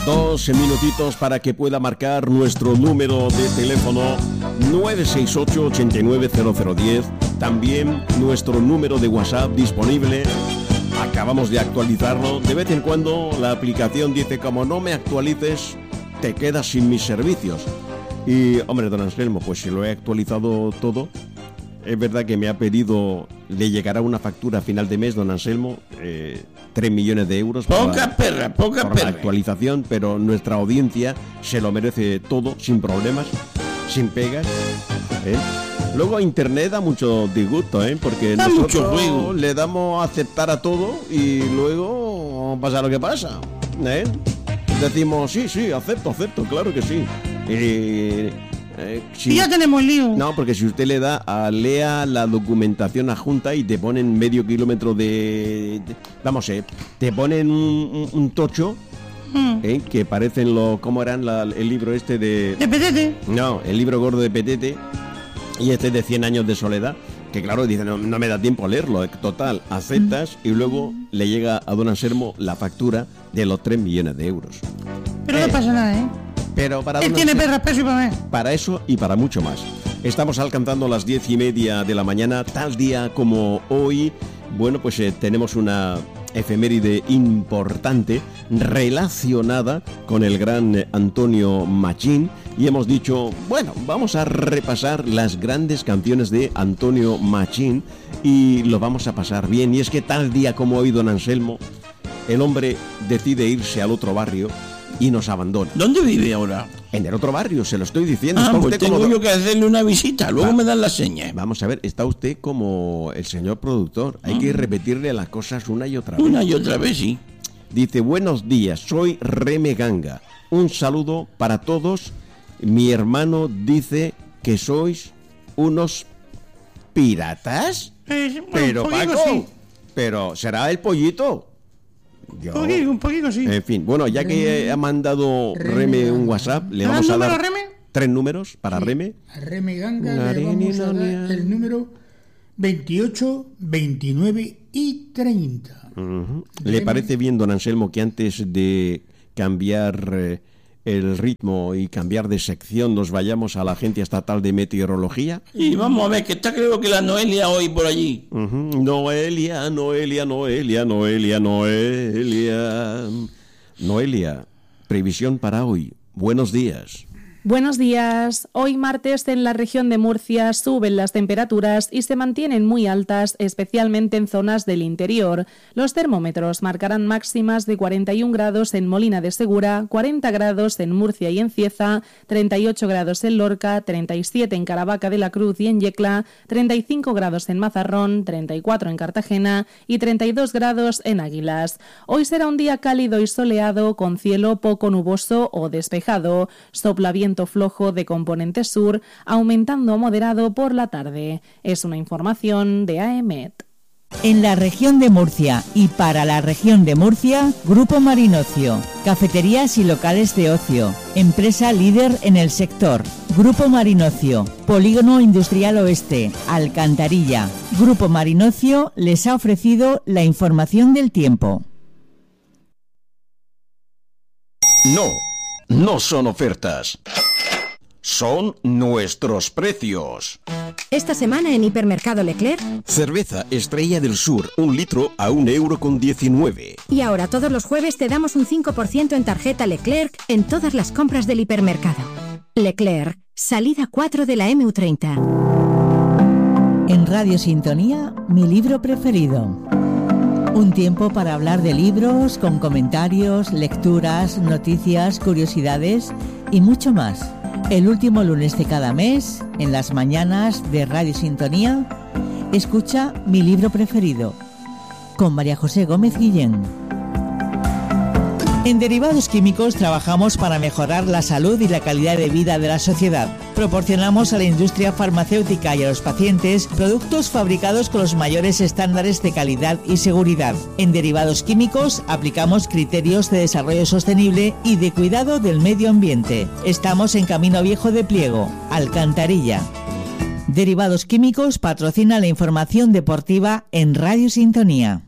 12 minutitos para que pueda marcar nuestro número de teléfono 968-890010. También nuestro número de WhatsApp disponible. Acabamos de actualizarlo. De vez en cuando la aplicación dice, como no me actualices, te quedas sin mis servicios. Y, hombre, don Anselmo, pues si lo he actualizado todo, es verdad que me ha pedido, le llegará una factura a final de mes, don Anselmo, 3 millones de euros. Poca perra. La actualización, pero nuestra audiencia se lo merece todo, sin problemas, sin pegas, ¿eh? Luego Internet da mucho disgusto, porque da nosotros le damos a aceptar a todo y luego pasa lo que pasa, Decimos, sí, acepto, claro que sí. Y ya tenemos lío. No, porque si usted le da a lea la documentación adjunta y te ponen medio kilómetro te ponen un tocho, que parecen ¿cómo eran el libro este de Petete? No, el libro gordo de Petete. Y este de 100 años de soledad, que claro, dice, no me da tiempo a leerlo. Total, aceptas y luego le llega a don Anselmo la factura de los 3 millones de euros. Pero no pasa nada, Pero para él tiene perras, peso y para mí. Para eso y para mucho más. Estamos alcanzando las 10:30 de la mañana, tal día como hoy. Bueno, pues tenemos una efeméride importante relacionada con el gran Antonio Machín. Y hemos dicho, bueno, vamos a repasar las grandes canciones de Antonio Machín y lo vamos a pasar bien. Y es que tal día como hoy, don Anselmo, el hombre decide irse al otro barrio y nos abandona. ¿Dónde vive ahora? En el otro barrio, se lo estoy diciendo. Pues tengo yo que hacerle una visita, luego me dan la seña. Vamos a ver, está usted como el señor productor. Hay que repetirle las cosas una y otra vez. Una y otra vez, sí. Dice, buenos días, soy Reme Ganga. Un saludo para todos. Mi hermano dice que sois unos piratas. Pero Paco, sí. Pero será el pollito. Un poquito, sí. En fin, bueno, ya que ha mandado Reme un WhatsApp, le vamos a dar Reme? 3 números para Reme. A Reme Ganga le vamos a dar el número 28, 29 y 30. ¿Le parece bien, don Anselmo, que antes de cambiar el ritmo y cambiar de sección nos vayamos a la Agencia Estatal de Meteorología? Y vamos a ver, que está creo que la Noelia hoy por allí. Noelia. Noelia, previsión para hoy. Buenos días. Buenos días. Hoy martes en la región de Murcia suben las temperaturas y se mantienen muy altas, especialmente en zonas del interior. Los termómetros marcarán máximas de 41 grados en Molina de Segura, 40 grados en Murcia y en Cieza, 38 grados en Lorca, 37 en Caravaca de la Cruz y en Yecla, 35 grados en Mazarrón, 34 en Cartagena y 32 grados en Águilas. Hoy será un día cálido y soleado con cielo poco nuboso o despejado. Sopla viento flojo de componente sur, aumentando a moderado por la tarde. Es una información de AEMET. En la región de Murcia y para la región de Murcia, Grupo Marinocio, cafeterías y locales de ocio, empresa líder en el sector. Grupo Marinocio, Polígono Industrial Oeste, Alcantarilla. Grupo Marinocio les ha ofrecido la información del tiempo. No son ofertas, son nuestros precios. Esta semana en Hipermercado Leclerc, cerveza Estrella del Sur, 1 litro a 1,19 €. Y ahora todos los jueves te damos un 5% en tarjeta Leclerc en todas las compras del hipermercado. Leclerc, salida 4 de la MU30. En Radio Sintonía, mi libro preferido. Un tiempo para hablar de libros, con comentarios, lecturas, noticias, curiosidades y mucho más. El último lunes de cada mes, en las mañanas de Radio Sintonía, escucha Mi libro preferido, con María José Gómez Guillén. En Derivados Químicos trabajamos para mejorar la salud y la calidad de vida de la sociedad. Proporcionamos a la industria farmacéutica y a los pacientes productos fabricados con los mayores estándares de calidad y seguridad. En Derivados Químicos aplicamos criterios de desarrollo sostenible y de cuidado del medio ambiente. Estamos en Camino Viejo de Pliego, Alcantarilla. Derivados Químicos patrocina la información deportiva en Radio Sintonía.